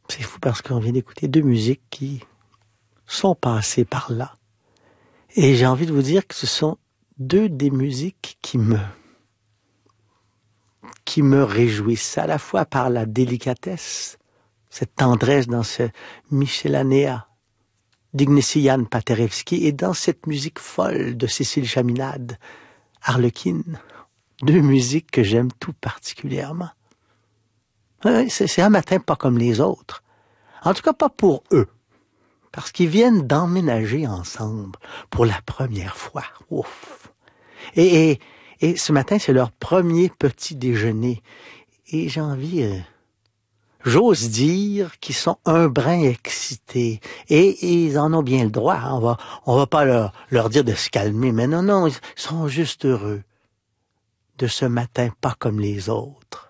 C'est fou parce qu'on vient d'écouter deux musiques qui sont passées par là. Et j'ai envie de vous dire que ce sont deux des musiques qui me réjouissent, à la fois par la délicatesse, cette tendresse dans ce Michelanea d'Ignatian Paderewski et dans cette musique folle de Cécile Chaminade, Harlequin. Deux musiques que j'aime tout particulièrement. C'est un matin pas comme les autres. En tout cas, pas pour eux. Parce qu'ils viennent d'emménager ensemble pour la première fois. Ouf! Et ce matin, c'est leur premier petit déjeuner. Et j'ai envie, j'ose dire qu'ils sont un brin excités. Et ils en ont bien le droit. Hein. On va pas leur dire de se calmer. Mais non, ils sont juste heureux de ce matin pas comme les autres.